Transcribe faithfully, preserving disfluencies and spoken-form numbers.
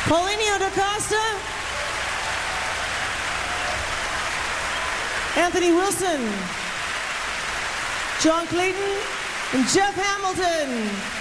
Paulinho da Costa, Anthony Wilson, John Clayton, and Jeff Hamilton.